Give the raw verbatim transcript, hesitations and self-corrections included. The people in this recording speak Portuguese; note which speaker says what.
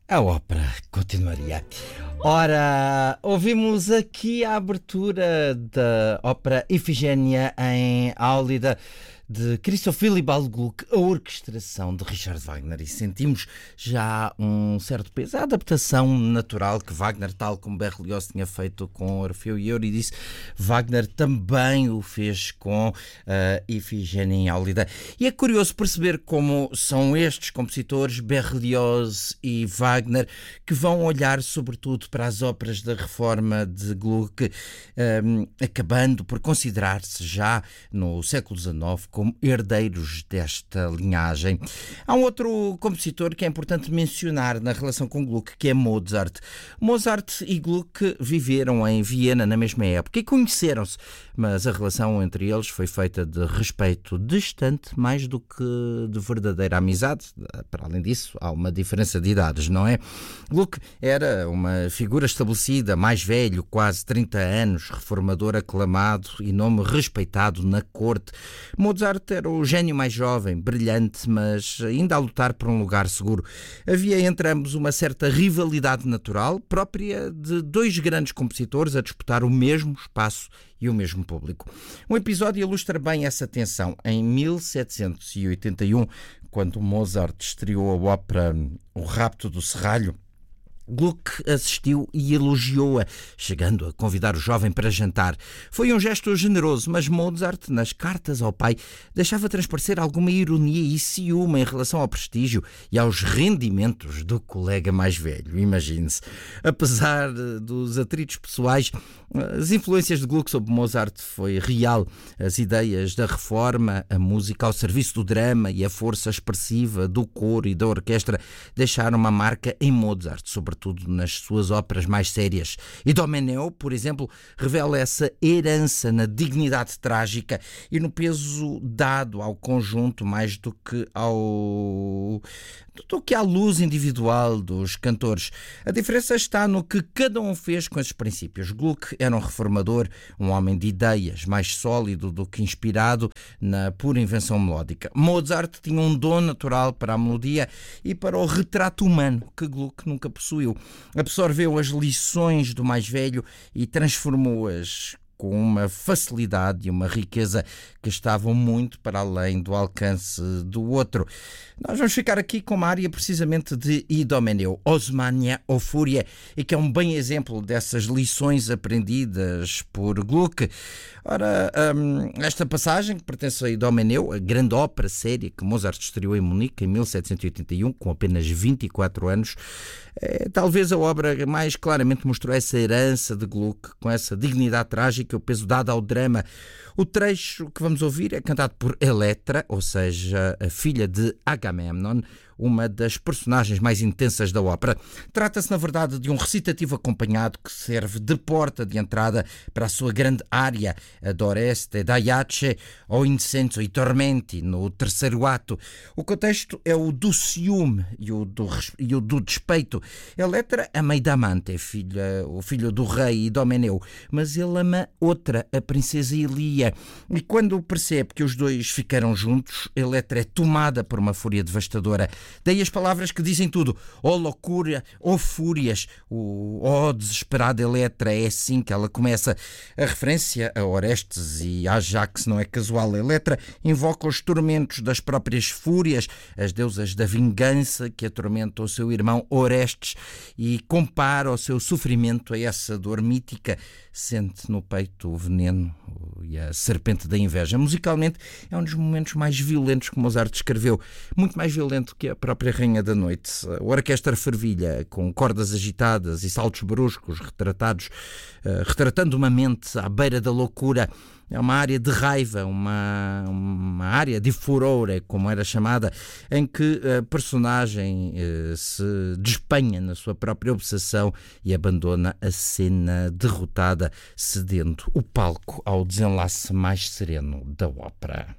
Speaker 1: A ópera continuaria. Ora, ouvimos aqui a abertura da ópera Ifigénia em Áulida de Christoph Willibald Gluck, a orquestração de Richard Wagner, e sentimos já um certo peso. A adaptação natural que Wagner, tal como Berlioz tinha feito com Orfeu e Eurídice, Wagner também o fez com uh, Ifigénia em Áulida. E é curioso perceber como são estes compositores, Berlioz e Wagner, que vão olhar sobretudo para as óperas da Reforma de Gluck, um, acabando por considerar-se já no século dezenove como herdeiros desta linhagem. Há um outro compositor que é importante mencionar na relação com Gluck, que é Mozart. Mozart e Gluck viveram em Viena na mesma época e conheceram-se, mas a relação entre eles foi feita de respeito distante mais do que de verdadeira amizade. Para além disso, há uma diferença de idades, não é? Gluck era uma figura estabelecida, mais velho, quase trinta anos, reformador aclamado e nome respeitado na corte. Mozart era o gênio mais jovem, brilhante, mas ainda a lutar por um lugar seguro. Havia entre ambos uma certa rivalidade natural, própria de dois grandes compositores a disputar o mesmo espaço e o mesmo público. Um episódio ilustra bem essa tensão. Em mil setecentos e oitenta e um, quando Mozart estreou a ópera O Rapto do Serralho, Gluck assistiu e elogiou-a, chegando a convidar o jovem para jantar. Foi um gesto generoso, mas Mozart, nas cartas ao pai, deixava transparecer alguma ironia e ciúme em relação ao prestígio e aos rendimentos do colega mais velho. Imagine-se. Apesar dos atritos pessoais, as influências de Gluck sobre Mozart foi real. As ideias da reforma, a música ao serviço do drama e a força expressiva do coro e da orquestra deixaram uma marca em Mozart, sobretudo tudo nas suas óperas mais sérias. Idomeneo, por exemplo, revela essa herança na dignidade trágica e no peso dado ao conjunto mais do que ao do que à luz individual dos cantores. A diferença está no que cada um fez com esses princípios. Gluck era um reformador, um homem de ideias, mais sólido do que inspirado na pura invenção melódica. Mozart tinha um dom natural para a melodia e para o retrato humano que Gluck nunca possuiu. Absorveu as lições do mais velho e transformou-as com uma facilidade e uma riqueza que estavam muito para além do alcance do outro. Nós vamos ficar aqui com uma área precisamente de Idomeneo, Osmania ou Fúria, e que é um bem exemplo dessas lições aprendidas por Gluck. Ora, hum, esta passagem, que pertence a Idomeneo, a grande ópera séria que Mozart estreou em Munique em mil setecentos e oitenta e um, com apenas vinte e quatro anos, é talvez a obra que mais claramente mostrou essa herança de Gluck, com essa dignidade trágica e o peso dado ao drama. O trecho que vamos ouvir é cantado por Eletra, ou seja, a filha de Agamemnon, uma das personagens mais intensas da ópera. Trata-se, na verdade, de um recitativo acompanhado que serve de porta de entrada para a sua grande área, a Doreste d'Aiace ou Incenso e Tormenti, no terceiro ato. O contexto é o do ciúme e o do, e o do despeito. Eletra ama Idamante, filha, o filho do rei Idomeneu, mas ele ama outra, a princesa Ilia. E quando percebe que os dois ficaram juntos, Eletra é tomada por uma fúria devastadora. Daí as palavras que dizem tudo. Ó loucura, ó fúrias, ó desesperada Eletra. É assim que ela começa. A referência a Orestes e a Ajax não é casual. Eletra invoca os tormentos das próprias fúrias, as deusas da vingança que atormentam o seu irmão Orestes, e compara o seu sofrimento a essa dor mítica. Sente no peito o veneno e a serpente da inveja. Musicalmente é um dos momentos mais violentos que Mozart escreveu, muito mais violento que a própria Rainha da Noite. A orquestra fervilha, com cordas agitadas e saltos bruscos retratados, uh, retratando uma mente à beira da loucura. É uma área de raiva, uma, uma área de furore, como era chamada, em que a personagem eh, se despenha na sua própria obsessão e abandona a cena derrotada, cedendo o palco ao desenlace mais sereno da ópera.